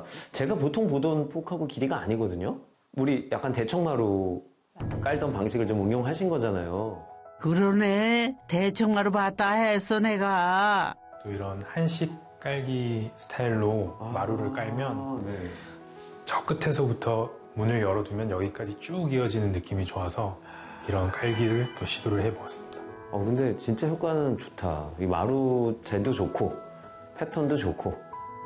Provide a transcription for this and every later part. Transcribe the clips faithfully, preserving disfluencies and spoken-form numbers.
제가 보통 보던 폭하고 길이가 아니거든요. 우리 약간 대청마루 깔던 방식을 좀 응용하신 거잖아요. 그러네. 대청마루 봤다 했어 내가. 또 이런 한식 깔기 스타일로 아, 마루를 깔면 네. 저 끝에서부터 문을 열어두면 여기까지 쭉 이어지는 느낌이 좋아서 이런 깔기를 또 시도를 해보았습니다. 어, 근데 진짜 효과는 좋다. 이 마루 재도 좋고 패턴도 좋고.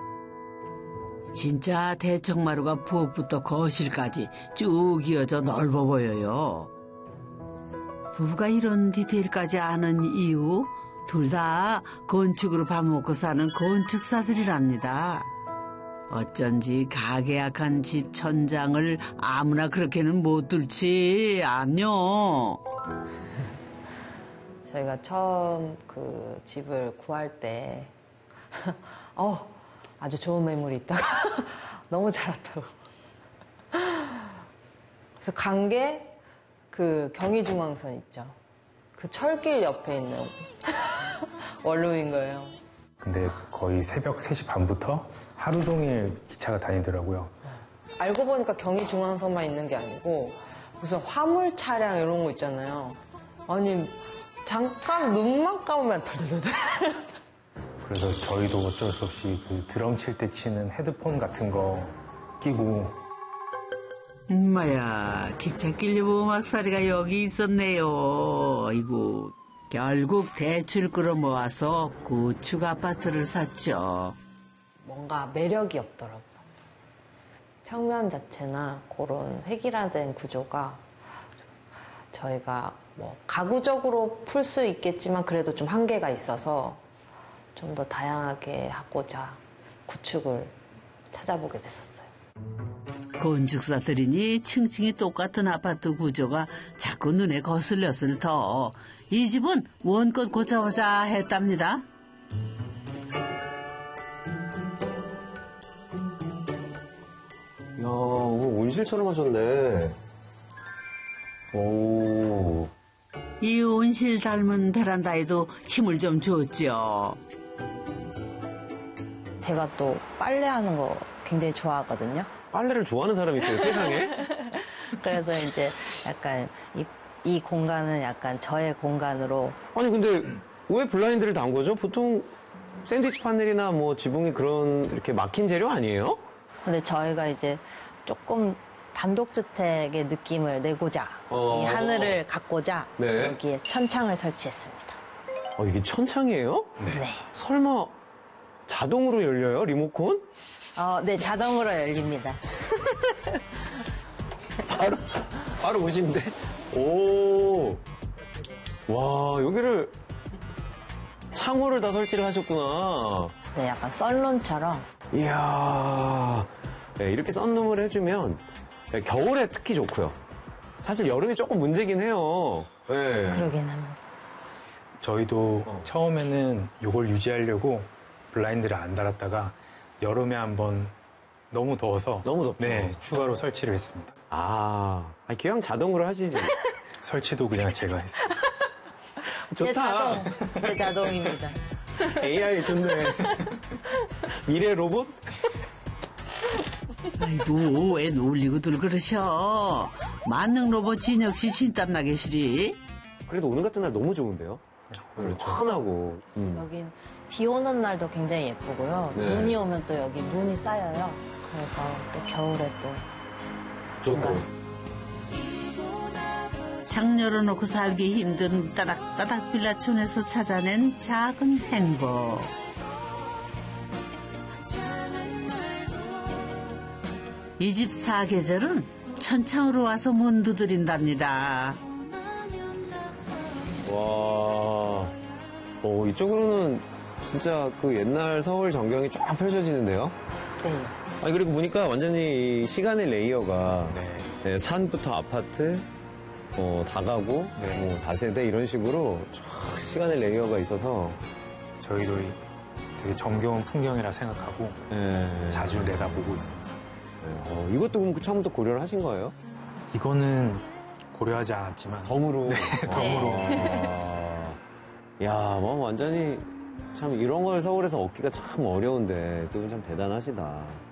진짜 대청마루가 부엌부터 거실까지 쭉 이어져 넓어 보여요. 부부가 이런 디테일까지 아는 이유, 둘 다 건축으로 밥 먹고 사는 건축사들이랍니다. 어쩐지 가게 약한 집 천장을 아무나 그렇게는 못 뚫지 않요. 저희가 처음 그 집을 구할 때 어, 아주 좋은 매물이 있다가 너무 잘 왔다고. 그래서 간 게 그 경의중앙선 있죠. 그 철길 옆에 있는 원룸인 거예요. 근데 거의 새벽 세 시 반부터 하루 종일 기차가 다니더라고요. 알고 보니까 경의중앙선만 있는 게 아니고 무슨 화물 차량 이런 거 있잖아요. 아니 잠깐 눈만 감으면 덜덜덜. 그래서 저희도 어쩔 수 없이 그 드럼 칠 때 치는 헤드폰 같은 거 끼고. 엄마야, 기차 끼려고 음악사리가 여기 있었네요. 아이고, 결국 대출 끌어 모아서 구축 아파트를 샀죠. 뭔가 매력이 없더라고요. 평면 자체나 그런 획일화된 구조가 저희가 뭐 가구적으로 풀 수 있겠지만 그래도 좀 한계가 있어서 좀 더 다양하게 하고자 구축을 찾아보게 됐었어요. 건축사들이니 층층이 똑같은 아파트 구조가 자꾸 눈에 거슬렸을 터 이 집은 원껏 고쳐보자 했답니다. 이야, 온실처럼 하셨네. 오. 이 온실 닮은 베란다에도 힘을 좀 줬죠. 제가 또 빨래하는 거 굉장히 좋아하거든요. 빨래를 좋아하는 사람이 있어요, 세상에? 그래서 이제 약간 이, 이 공간은 약간 저의 공간으로. 아니, 근데 왜 블라인드를 단 거죠? 보통 샌드위치 파넬이나 뭐 지붕이 그런 이렇게 막힌 재료 아니에요? 근데 저희가 이제 조금 단독주택의 느낌을 내고자 어. 이 하늘을 갖고자 네. 여기에 천창을 설치했습니다. 어, 이게 천창이에요? 네. 설마 자동으로 열려요, 리모컨? 어, 네, 자동으로 열립니다. 바로, 바로 오신데? 오. 와, 여기를 창호를 다 설치를 하셨구나. 네, 약간 썰론처럼. 이야. 네, 이렇게 썬룸을 해주면 네, 겨울에 특히 좋고요. 사실 여름이 조금 문제긴 해요. 네. 그러긴 합니다. 저희도 어. 처음에는 이걸 유지하려고 블라인드를 안 달았다가 여름에 한번 너무 더워서 너무 덥죠. 네, 추가로 설치를 했습니다. 아, 아니, 그냥 자동으로 하시지. 설치도 그냥 제가 했어요. 제 좋다. 자동, 제 자동입니다. 에이아이 좋네. 미래 로봇? 아이고, 왜 놀리고들 그러셔. 만능 로봇 진혁 씨 진땀나 계시리. 그래도 오늘 같은 날 너무 좋은데요? 그렇죠. 환하고. 음. 여긴 비 오는 날도 굉장히 예쁘고요. 네. 눈이 오면 또 여기 눈이 쌓여요. 그래서 또 겨울에 또 좋고. 창 열어놓고 살기 힘든 따닥따닥 빌라촌에서 찾아낸 작은 행복. 이 집 사계절은 천창으로 와서 문 두드린답니다. 와, 어, 이쪽으로는 진짜 그 옛날 서울 전경이 쫙 펼쳐지는데요? 네. 아니, 그리고 보니까 완전히 시간의 레이어가 네. 네, 산부터 아파트, 어, 다가구, 네. 뭐 다세대 이런 식으로 쫙 시간의 레이어가 있어서 저희도 이 되게 정겨운 풍경이라 생각하고 네. 자주 내다보고 있습니다. 어, 이것도 그럼 처음부터 고려를 하신 거예요? 이거는 고려하지 않았지만 덤으로? 네, 덤으로. 와. 야, 뭐 완전히 참 이런 걸 서울에서 얻기가 참 어려운데 두 분 참 대단하시다.